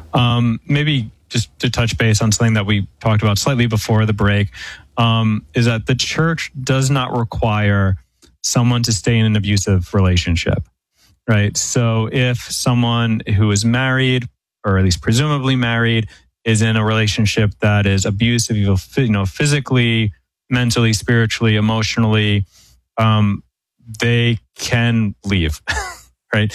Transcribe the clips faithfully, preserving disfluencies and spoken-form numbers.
Um, maybe just to touch base on something that we talked about slightly before the break, um, is that the church does not require someone to stay in an abusive relationship, right? So if someone who is married, or at least presumably married, is in a relationship that is abusive, you know, physically, mentally, spiritually, emotionally, um, they can leave, right?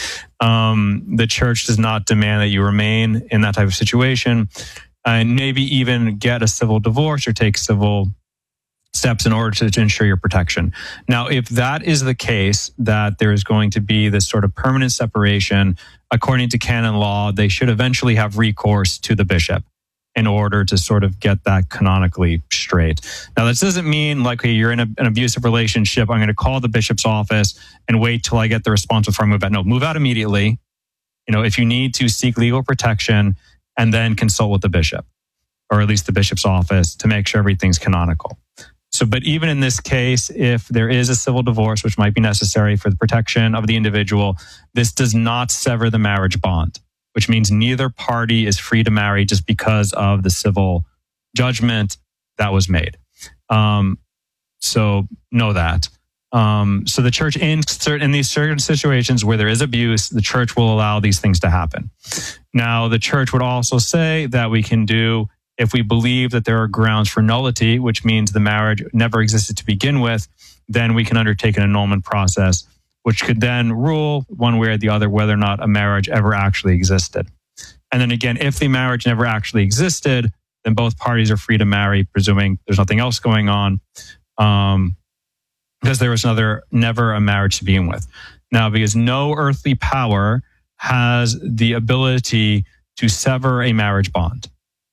Um, the church does not demand that you remain in that type of situation, and maybe even get a civil divorce or take civil steps in order to, to ensure your protection. Now, if that is the case, that there is going to be this sort of permanent separation, according to canon law, they should eventually have recourse to the bishop in order to sort of get that canonically straight. Now, this doesn't mean like, hey, you're in a, an abusive relationship, I'm going to call the bishop's office and wait till I get the response before I move out. No, move out immediately. You know, if you need to, seek legal protection and then consult with the bishop, or at least the bishop's office, to make sure everything's canonical. So, but even in this case, if there is a civil divorce, which might be necessary for the protection of the individual, this does not sever the marriage bond, which means neither party is free to marry just because of the civil judgment that was made. Um, so know that. Um, so the church, in certain, in these certain situations where there is abuse, the church will allow these things to happen. Now, the church would also say that we can do, if we believe that there are grounds for nullity, which means the marriage never existed to begin with, then we can undertake an annulment process, which could then rule one way or the other whether or not a marriage ever actually existed. And then again, if the marriage never actually existed, then both parties are free to marry, presuming there's nothing else going on, um, because there was another, never a marriage to begin with. Now, because no earthly power has the ability to sever a marriage bond.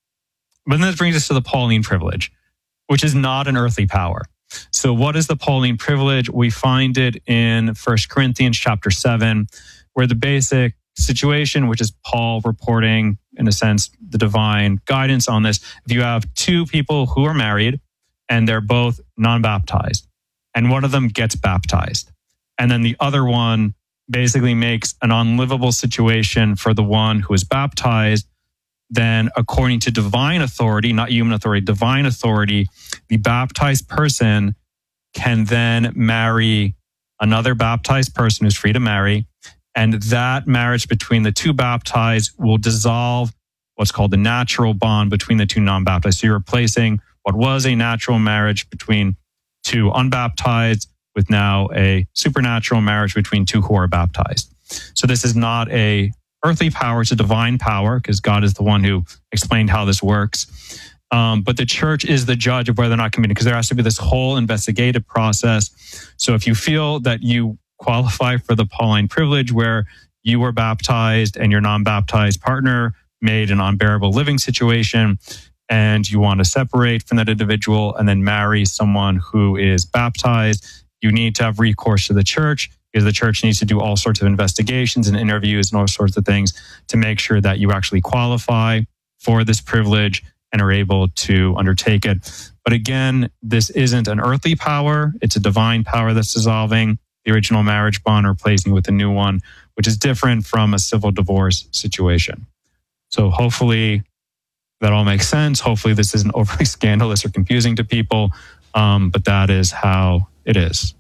But then this brings us to the Pauline privilege, which is not an earthly power. So what is the Pauline privilege? We find it in First Corinthians chapter seven, where the basic situation, which is Paul reporting, in a sense, the divine guidance on this. If you have two people who are married and they're both non-baptized, and one of them gets baptized, and then the other one basically makes an unlivable situation for the one who is baptized, then according to divine authority, not human authority, divine authority, the baptized person can then marry another baptized person who's free to marry. And that marriage between the two baptized will dissolve what's called the natural bond between the two non-baptized. So you're replacing what was a natural marriage between two unbaptized with now a supernatural marriage between two who are baptized. So this is not a earthly power, it's a divine power, because God is the one who explained how this works. Um, but the church is the judge of whether or not committed, because there has to be this whole investigative process. So if you feel that you qualify for the Pauline privilege, where you were baptized and your non-baptized partner made an unbearable living situation, and you want to separate from that individual and then marry someone who is baptized, you need to have recourse to the church, because the church needs to do all sorts of investigations and interviews and all sorts of things to make sure that you actually qualify for this privilege and are able to undertake it. But again, this isn't an earthly power. It's a divine power that's dissolving the original marriage bond, replacing it with a new one, which is different from a civil divorce situation. So hopefully that all makes sense. Hopefully this isn't overly scandalous or confusing to people, um, but that is how it is.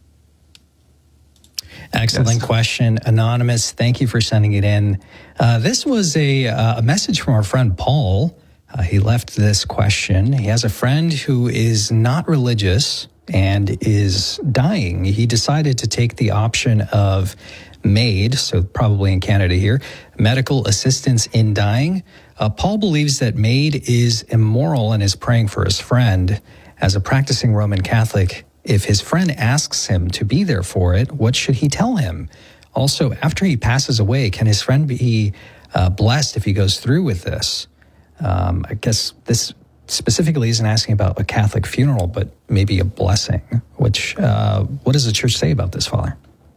Excellent yes. question. Anonymous, thank you for sending it in. Uh, this was a, uh, a message from our friend Paul. Uh, he left this question. He has a friend who is not religious and is dying. He decided to take the option of MAID, so probably in Canada here, medical assistance in dying. Uh, Paul believes that MAID is immoral and is praying for his friend. As a practicing Roman Catholic, if his friend asks him to be there for it, what should he tell him? Also, after he passes away, can his friend be uh, blessed if he goes through with this? Um, I guess this specifically isn't asking about a Catholic funeral, but maybe a blessing. Which, uh, what does the church say about this, Father?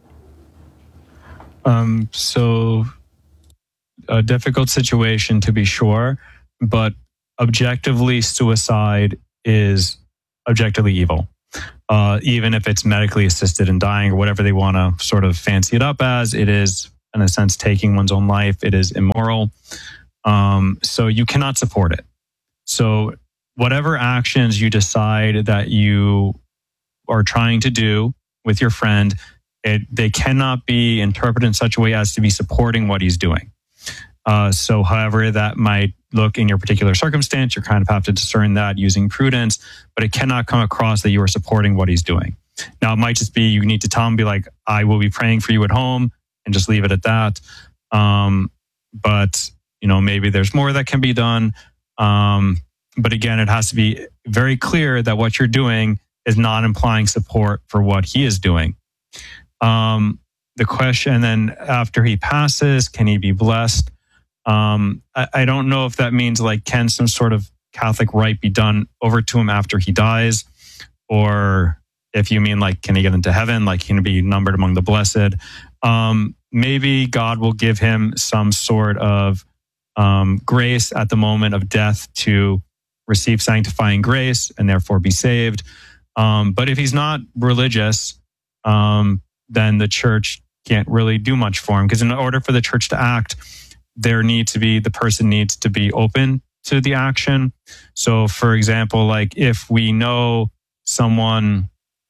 Um, so, a difficult situation to be sure, but objectively, suicide is objectively evil. Uh, even if it's medically assisted in dying or whatever they want to sort of fancy it up as, it is, in a sense, taking one's own life. It is immoral. Um, so you cannot support it. So whatever actions you decide that you are trying to do with your friend, it, they cannot be interpreted in such a way as to be supporting what he's doing. Uh, so however that might look in your particular circumstance, you kind of have to discern that using prudence, but it cannot come across that you are supporting what he's doing. Now, it might just be you need to tell him, be like, I will be praying for you at home, and just leave it at that. Um, but, you know, maybe there's more that can be done. Um, but again, it has to be very clear that what you're doing is not implying support for what he is doing. Um, the question, and then after he passes, can he be blessed? Um, I, I don't know if that means like, can some sort of Catholic rite be done over to him after he dies? Or if you mean like, can he get into heaven? Like, can he be numbered among the blessed? Um, maybe God will give him some sort of um, grace at the moment of death to receive sanctifying grace and therefore be saved. Um, but if he's not religious, um, then the church can't really do much for him, because in order for the church to act, there needs to be, the person needs to be open to the action. So for example, like if we know someone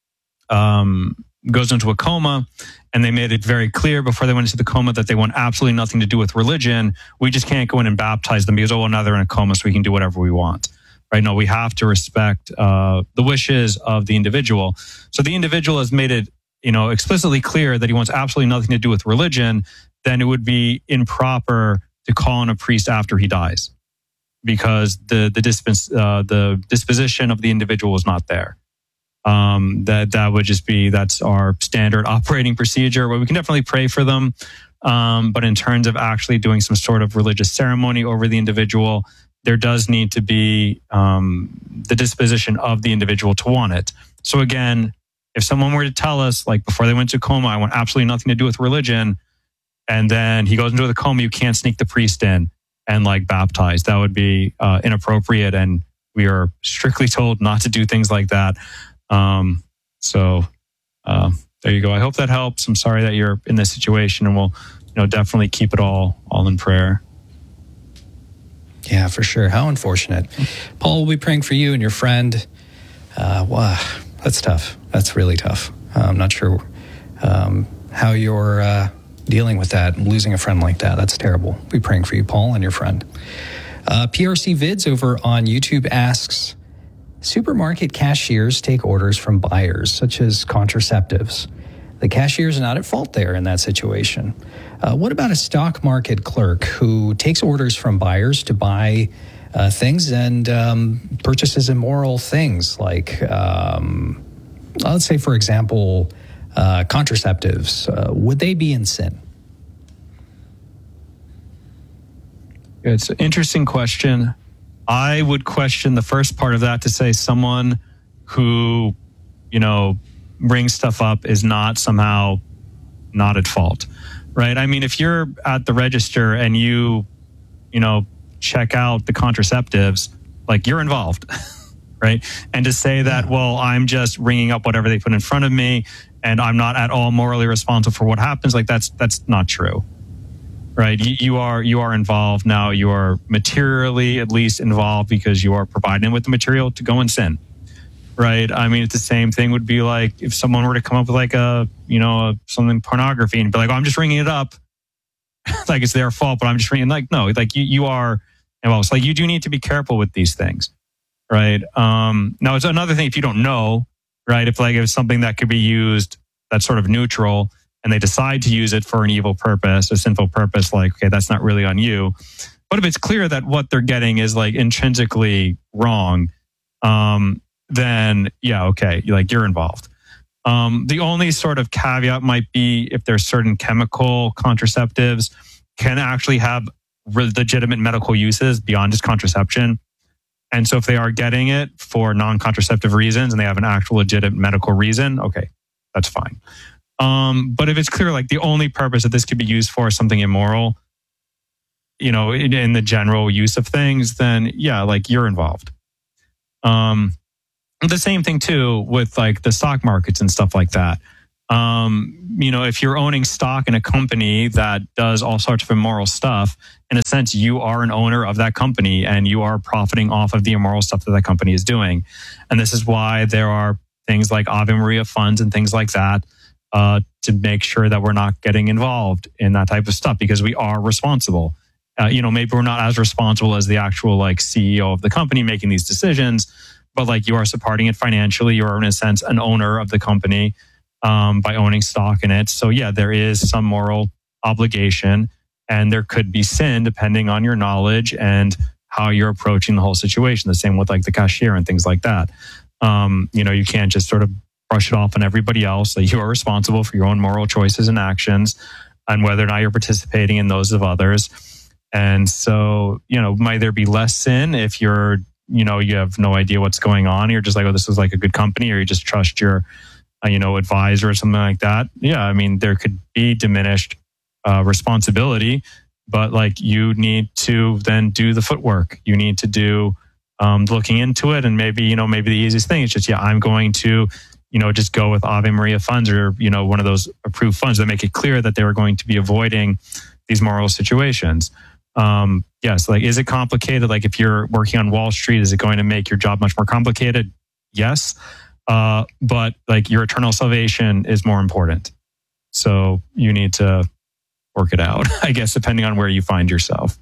um, goes into a coma and they made it very clear before they went into the coma that they want absolutely nothing to do with religion, we just can't go in and baptize them because, oh, well, now they're in a coma, so we can do whatever we want. Right? No, we have to respect uh, the wishes of the individual. So the individual has made it, you know, explicitly clear that he wants absolutely nothing to do with religion. Then it would be improper to call on a priest after he dies, because the the, dispens, uh, the disposition of the individual is not there. Um, that that would just be, that's our standard operating procedure, where we can definitely pray for them. Um, but in terms of actually doing some sort of religious ceremony over the individual, there does need to be um, the disposition of the individual to want it. So again, if someone were to tell us, like before they went to coma, I want absolutely nothing to do with religion, and then he goes into the coma, you can't sneak the priest in and like baptize. That would be uh, inappropriate, and we are strictly told not to do things like that. Um, so uh, there you go. I hope that helps. I'm sorry that you're in this situation, and we'll, you know, definitely keep it all all in prayer. Yeah, for sure. How unfortunate. Paul, we'll be praying for you and your friend. Uh, wow, that's tough. That's really tough. Uh, I'm not sure um, how you're uh, dealing with that, losing a friend like that. That's terrible. We'll be praying for you, Paul, and your friend. Uh, P R C Vids over on YouTube asks, supermarket cashiers take orders from buyers, such as contraceptives. The cashier is not at fault there in that situation. Uh, what about a stock market clerk who takes orders from buyers to buy uh, things and um, purchases immoral things like, um, let's say, for example, uh, contraceptives? Uh, would they be in sin? It's an interesting question. I would question the first part of that to say someone who, you know, brings stuff up is not somehow not at fault, right? I mean, if you're at the register and you, you know, check out the contraceptives, like you're involved, right? And to say that, well, I'm just ringing up whatever they put in front of me and I'm not at all morally responsible for what happens, like that's that's not true. Right, you, you are you are involved now. You are materially at least involved because you are providing with the material to go and sin. Right. I mean, it's the same thing would be like if someone were to come up with like a, you know, a, something pornography and be like, oh, I'm just ringing it up. Like it's their fault, but I'm just ringing. Like, no, like you, you are involved. So like you do need to be careful with these things. Right. Um, now, it's another thing if you don't know, right, if like if it's something that could be used that's sort of neutral and they decide to use it for an evil purpose, a sinful purpose, like, okay, that's not really on you. But if it's clear that what they're getting is like intrinsically wrong, um, then yeah, okay, like you're involved. Um, the only sort of caveat might be if there's certain chemical contraceptives can actually have legitimate medical uses beyond just contraception. And so if they are getting it for non-contraceptive reasons and they have an actual legitimate medical reason, okay, that's fine. Um, but if it's clear, like the only purpose that this could be used for is something immoral, you know, in, in the general use of things, then yeah, like you're involved. Um, the same thing too with like the stock markets and stuff like that. Um, you know, if you're owning stock in a company that does all sorts of immoral stuff, in a sense, you are an owner of that company and you are profiting off of the immoral stuff that that company is doing. And this is why there are things like Ave Maria funds and things like that uh, to make sure that we're not getting involved in that type of stuff, because we are responsible. Uh, you know, maybe we're not as responsible as the actual like C E O of the company making these decisions, but like you are supporting it financially. You're in a sense an owner of the company um, by owning stock in it. So yeah, there is some moral obligation, and there could be sin depending on your knowledge and how you're approaching the whole situation. The same with like the cashier and things like that. Um, you know, you can't just sort of brush it off on everybody else. Like you are responsible for your own moral choices and actions, and whether or not you're participating in those of others. And so, you know, might there be less sin if you're, you know, you have no idea what's going on. You're just like, oh, this is like a good company, or you just trust your, uh, you know, advisor or something like that. Yeah, I mean, there could be diminished uh, responsibility, but like you need to then do the footwork. You need to do um, looking into it, and maybe, you know, maybe the easiest thing is just, yeah, I'm going to, you know, just go with Ave Maria funds, or, you know, one of those approved funds that make it clear that they were going to be avoiding these moral situations. Um, yes. Like, is it complicated? Like if you're working on Wall Street, is it going to make your job much more complicated? Yes. Uh, but like your eternal salvation is more important. So you need to work it out, I guess, depending on where you find yourself.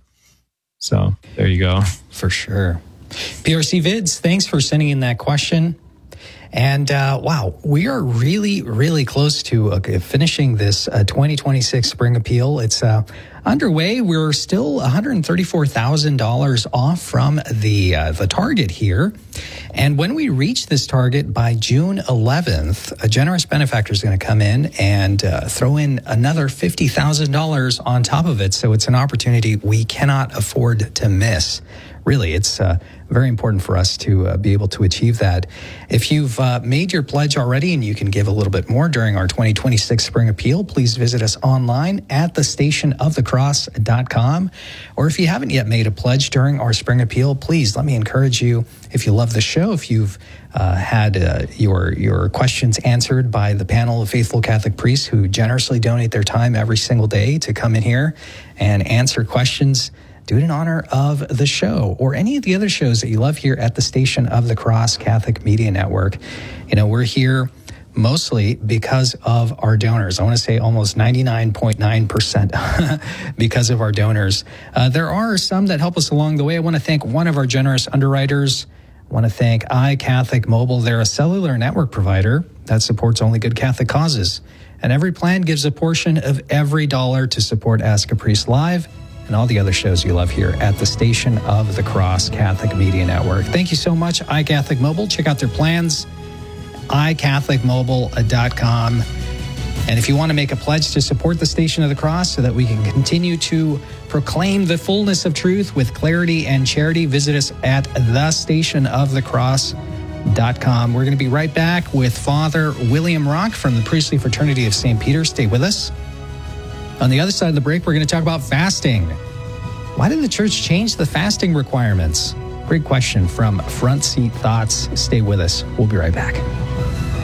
So there you go. For sure. P R C Vids, thanks for sending in that question. And uh, wow, we are really, really close to uh, finishing this uh, twenty twenty-six Spring Appeal. It's uh, underway. We're still one hundred thirty-four thousand dollars off from the uh, the target here. And when we reach this target by June eleventh, a generous benefactor is going to come in and uh, throw in another fifty thousand dollars on top of it. So it's an opportunity we cannot afford to miss. Really, it's uh, very important for us to uh, be able to achieve that. If you've uh, made your pledge already and you can give a little bit more during our twenty twenty-six Spring Appeal, please visit us online at the station of the cross dot com. Or if you haven't yet made a pledge during our Spring Appeal, please let me encourage you, if you love the show, if you've uh, had uh, your, your questions answered by the panel of faithful Catholic priests who generously donate their time every single day to come in here and answer questions, do it in honor of the show or any of the other shows that you love here at the Station of the Cross Catholic Media Network. You know, we're here mostly because of our donors. I want to say almost ninety-nine point nine percent because of our donors. Uh, there are some that help us along the way. I want to thank one of our generous underwriters. I want to thank iCatholic Mobile. They're a cellular network provider that supports only good Catholic causes. And every plan gives a portion of every dollar to support Ask a Priest Live and all the other shows you love here at the Station of the Cross Catholic Media Network. Thank you so much, iCatholic Mobile. Check out their plans, i catholic mobile dot com. And if you want to make a pledge to support the Station of the Cross so that we can continue to proclaim the fullness of truth with clarity and charity, visit us at the station of the cross dot com. We're going to be right back with Father William Rock from the Priestly Fraternity of Saint Peter. Stay with us. On the other side of the break, we're going to talk about fasting. Why did the church change the fasting requirements? Great question from Front Seat Thoughts. Stay with us. We'll be right back.